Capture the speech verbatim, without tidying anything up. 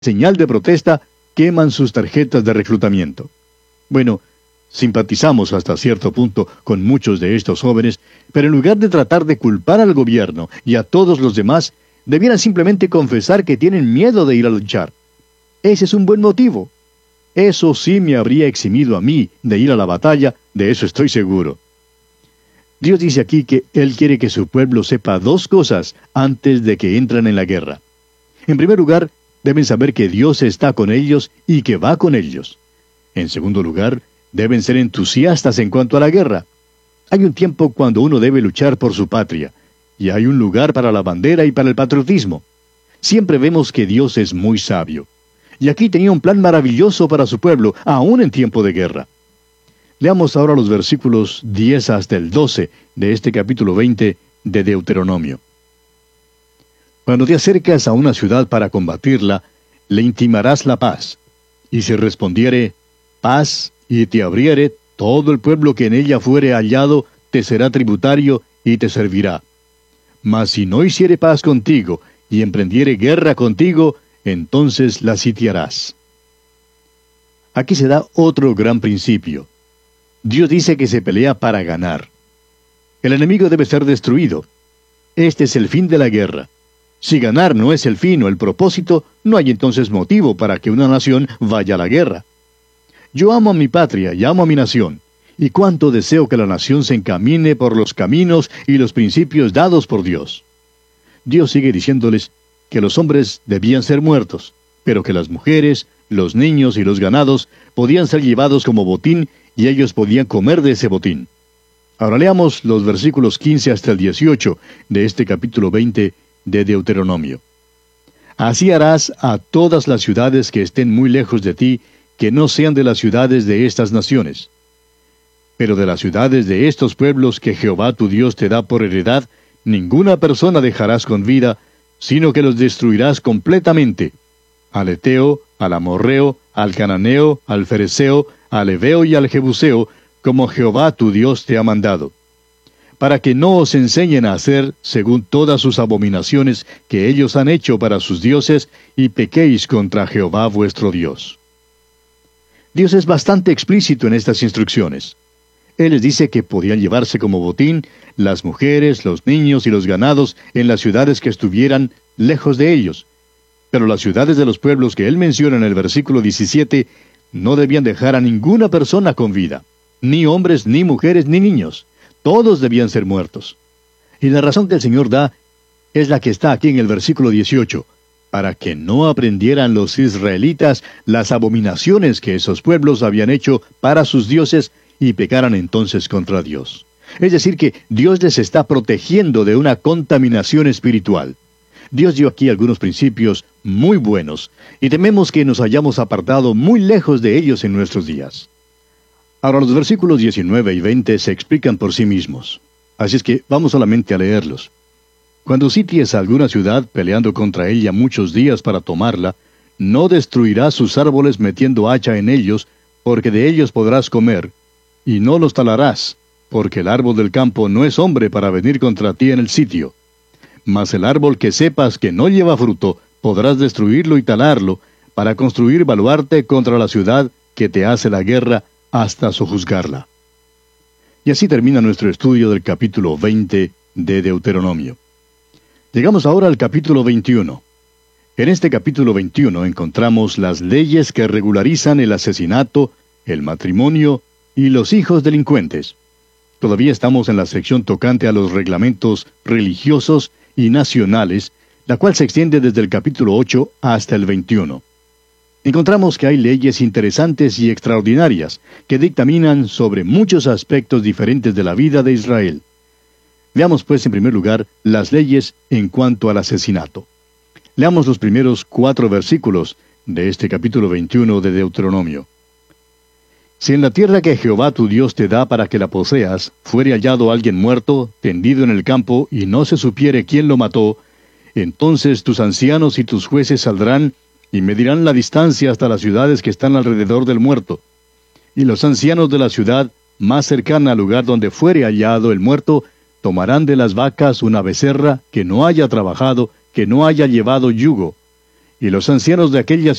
señal de protesta, queman sus tarjetas de reclutamiento. Bueno, simpatizamos hasta cierto punto con muchos de estos jóvenes, pero en lugar de tratar de culpar al gobierno y a todos los demás, debieran simplemente confesar que tienen miedo de ir a luchar. Ese es un buen motivo. Eso sí me habría eximido a mí de ir a la batalla, de eso estoy seguro. Dios dice aquí que Él quiere que su pueblo sepa dos cosas antes de que entren en la guerra. En primer lugar, deben saber que Dios está con ellos y que va con ellos. En segundo lugar, deben ser entusiastas en cuanto a la guerra. Hay un tiempo cuando uno debe luchar por su patria, y hay un lugar para la bandera y para el patriotismo. Siempre vemos que Dios es muy sabio. Y aquí tenía un plan maravilloso para su pueblo, aún en tiempo de guerra. Leamos ahora los versículos diez hasta el doce de este capítulo veinte de Deuteronomio. Cuando te acercas a una ciudad para combatirla, le intimarás la paz. Y si respondiere, paz, y te abriere, todo el pueblo que en ella fuere hallado, te será tributario y te servirá. Mas si no hiciere paz contigo, y emprendiere guerra contigo, entonces la sitiarás. Aquí se da otro gran principio. Dios dice que se pelea para ganar. El enemigo debe ser destruido. Este es el fin de la guerra. Si ganar no es el fin o el propósito, no hay entonces motivo para que una nación vaya a la guerra. Yo amo a mi patria y amo a mi nación, y cuánto deseo que la nación se encamine por los caminos y los principios dados por Dios. Dios sigue diciéndoles que los hombres debían ser muertos, pero que las mujeres, los niños y los ganados podían ser llevados como botín y ellos podían comer de ese botín. Ahora leamos los versículos quince hasta el dieciocho de este capítulo veinte de Deuteronomio. Así harás a todas las ciudades que estén muy lejos de ti, que no sean de las ciudades de estas naciones. Pero de las ciudades de estos pueblos que Jehová tu Dios te da por heredad, ninguna persona dejarás con vida, sino que los destruirás completamente. Al Eteo, al Amorreo, al Cananeo, al Fereceo, al Heveo y al Jebuseo, como Jehová tu Dios te ha mandado, para que no os enseñen a hacer según todas sus abominaciones que ellos han hecho para sus dioses, y pequéis contra Jehová vuestro Dios. Dios es bastante explícito en estas instrucciones. Él les dice que podían llevarse como botín las mujeres, los niños y los ganados en las ciudades que estuvieran lejos de ellos. Pero las ciudades de los pueblos que él menciona en el versículo diecisiete no debían dejar a ninguna persona con vida, ni hombres, ni mujeres, ni niños. Todos debían ser muertos. Y la razón que el Señor da es la que está aquí en el versículo dieciocho, para que no aprendieran los israelitas las abominaciones que esos pueblos habían hecho para sus dioses y pecaran entonces contra Dios. Es decir, que Dios les está protegiendo de una contaminación espiritual. Dios dio aquí algunos principios muy buenos, y tememos que nos hayamos apartado muy lejos de ellos en nuestros días. Ahora los versículos diecinueve y veinte se explican por sí mismos, así es que vamos solamente a leerlos. Cuando sities a alguna ciudad peleando contra ella muchos días para tomarla, no destruirás sus árboles metiendo hacha en ellos, porque de ellos podrás comer, y no los talarás, porque el árbol del campo no es hombre para venir contra ti en el sitio. Mas el árbol que sepas que no lleva fruto, podrás destruirlo y talarlo, para construir baluarte contra la ciudad que te hace la guerra, hasta sojuzgarla. Y así termina nuestro estudio del capítulo veinte de Deuteronomio. Llegamos ahora al capítulo veintiuno. En este capítulo veintiuno encontramos las leyes que regularizan el asesinato, el matrimonio y los hijos delincuentes. Todavía estamos en la sección tocante a los reglamentos religiosos y nacionales, la cual se extiende desde el capítulo ocho hasta el veintiuno. Encontramos que hay leyes interesantes y extraordinarias que dictaminan sobre muchos aspectos diferentes de la vida de Israel. Veamos pues en primer lugar las leyes en cuanto al asesinato. Leamos los primeros cuatro versículos de este capítulo veintiuno de Deuteronomio. Si en la tierra que Jehová tu Dios te da para que la poseas, fuere hallado alguien muerto, tendido en el campo, y no se supiere quién lo mató, entonces tus ancianos y tus jueces saldrán y medirán la distancia hasta las ciudades que están alrededor del muerto. Y los ancianos de la ciudad, más cercana al lugar donde fuere hallado el muerto, tomarán de las vacas una becerra que no haya trabajado, que no haya llevado yugo, y los ancianos de aquella